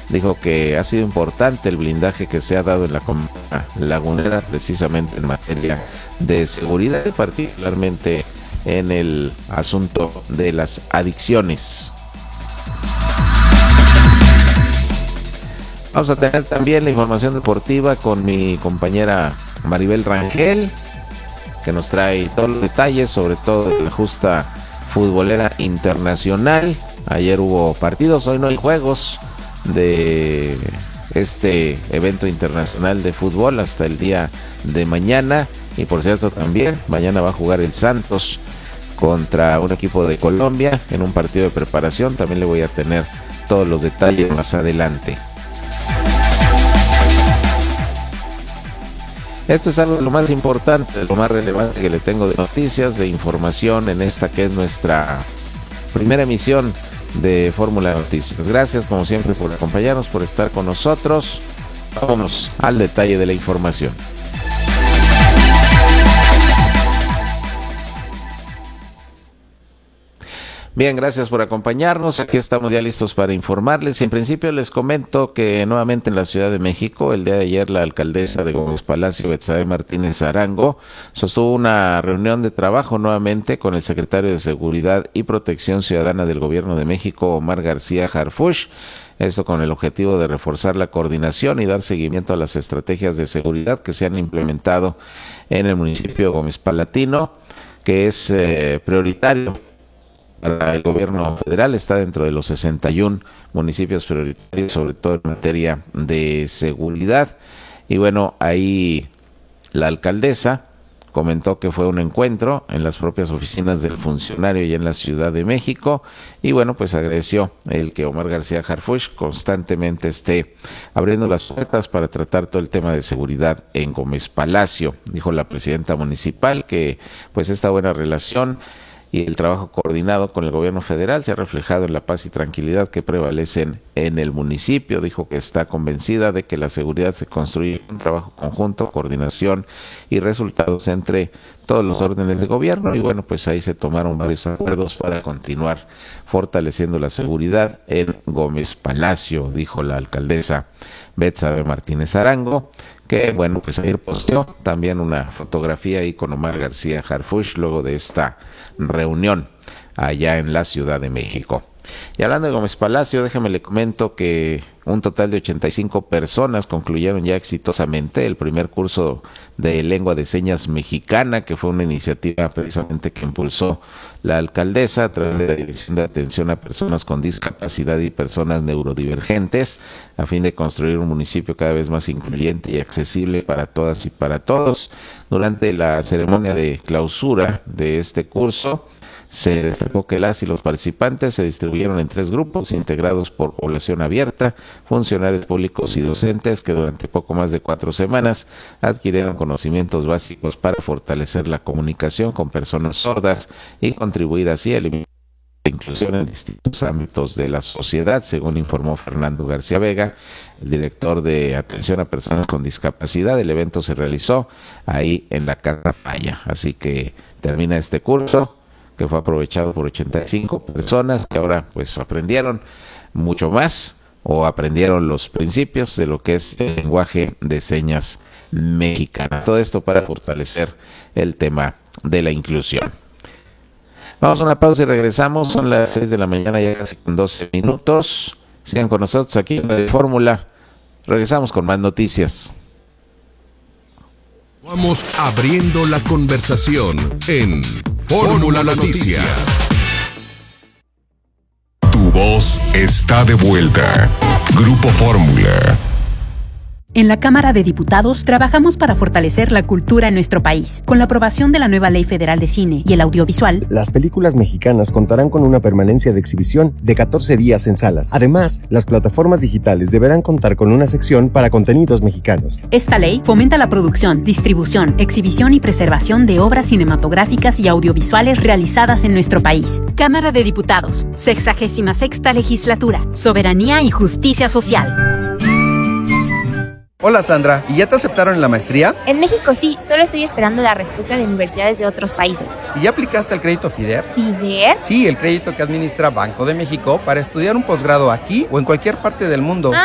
dijo que ha sido importante el blindaje que se ha dado en la comarca lagunera, precisamente en materia de seguridad y particularmente en el asunto de las adicciones. Vamos a tener también la información deportiva con mi compañera Maribel Rangel, que nos trae todos los detalles, sobre todo de la justa futbolera internacional. Ayer hubo partidos, hoy no hay juegos de este evento internacional de fútbol hasta el día de mañana. Y por cierto, también mañana va a jugar el Santos contra un equipo de Colombia en un partido de preparación. También le voy a tener todos los detalles más adelante. Esto es algo de lo más importante, de lo más relevante que le tengo de noticias, de información en esta que es nuestra primera emisión de Fórmula Noticias. Gracias como siempre por acompañarnos, por estar con nosotros. Vámonos al detalle de la información. Bien, gracias por acompañarnos. Aquí estamos ya listos para informarles. En principio les comento que nuevamente en la Ciudad de México, el día de ayer la alcaldesa de Gómez Palacio, Betsabe Martínez Arango, sostuvo una reunión de trabajo nuevamente con el secretario de Seguridad y Protección Ciudadana del Gobierno de México, Omar García Harfuch. Esto con el objetivo de reforzar la coordinación y dar seguimiento a las estrategias de seguridad que se han implementado en el municipio de Gómez Palatino, que es prioritario para el gobierno federal. Está dentro de los 61 municipios prioritarios, sobre todo en materia de seguridad. Y bueno, ahí la alcaldesa comentó que fue un encuentro en las propias oficinas del funcionario y en la Ciudad de México. Y bueno, pues agradeció el que Omar García Harfuch constantemente esté abriendo las puertas para tratar todo el tema de seguridad en Gómez Palacio. Dijo la presidenta municipal que pues esta buena relación y el trabajo coordinado con el gobierno federal se ha reflejado en la paz y tranquilidad que prevalecen en el municipio. Dijo que está convencida de que la seguridad se construye con un trabajo conjunto, coordinación y resultados entre todos los órdenes de gobierno. Y bueno, pues ahí se tomaron varios acuerdos para continuar fortaleciendo la seguridad en Gómez Palacio, dijo la alcaldesa Betsabe Martínez Arango, que bueno, pues ayer posteó también una fotografía ahí con Omar García Harfuch luego de esta reunión allá en la Ciudad de México. Y hablando de Gómez Palacio, déjeme le comento que un total de 85 personas concluyeron ya exitosamente el primer curso de lengua de señas mexicana, que fue una iniciativa precisamente que impulsó la alcaldesa a través de la Dirección de Atención a Personas con Discapacidad y Personas Neurodivergentes, a fin de construir un municipio cada vez más incluyente y accesible para todas y para todos. Durante la ceremonia de clausura de este curso, se destacó que las y los participantes se distribuyeron en 3 grupos integrados por población abierta, funcionarios públicos y docentes que durante poco más de 4 semanas adquirieron conocimientos básicos para fortalecer la comunicación con personas sordas y contribuir así a eliminar la inclusión en distintos ámbitos de la sociedad, según informó Fernando García Vega, el director de Atención a Personas con Discapacidad. El evento se realizó ahí en la Casa Falla, así que termina este curso que fue aprovechado por 85 personas que ahora pues aprendieron mucho más o aprendieron los principios de lo que es el lenguaje de señas mexicana. Todo esto para fortalecer el tema de la inclusión. Vamos a una pausa y regresamos. Son las 6 de la mañana, ya casi con 12 minutos. Sigan con nosotros aquí en Radio Fórmula. Regresamos con más noticias. Vamos abriendo la conversación en Fórmula Noticias. Tu voz está de vuelta. Grupo Fórmula. En la Cámara de Diputados trabajamos para fortalecer la cultura en nuestro país. Con la aprobación de la nueva Ley Federal de Cine y el Audiovisual, las películas mexicanas contarán con una permanencia de exhibición de 14 días en salas. Además, las plataformas digitales deberán contar con una sección para contenidos mexicanos. Esta ley fomenta la producción, distribución, exhibición y preservación de obras cinematográficas y audiovisuales realizadas en nuestro país. Cámara de Diputados, 66ª Legislatura, Soberanía y Justicia Social. Hola Sandra, ¿y ya te aceptaron en la maestría? En México sí, solo estoy esperando la respuesta de universidades de otros países. ¿Y ya aplicaste al crédito FIDER? ¿FIDER? Sí, el crédito que administra Banco de México para estudiar un posgrado aquí o en cualquier parte del mundo.